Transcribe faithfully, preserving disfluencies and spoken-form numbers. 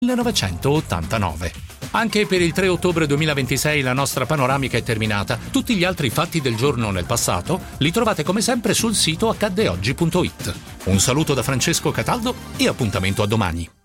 millenovecentottantanove. Anche per il tre ottobre duemilaventisei la nostra panoramica è terminata. Tutti gli altri fatti del giorno nel passato li trovate come sempre sul sito accadde oggi punto it. Un saluto da Francesco Cataldo e appuntamento a domani.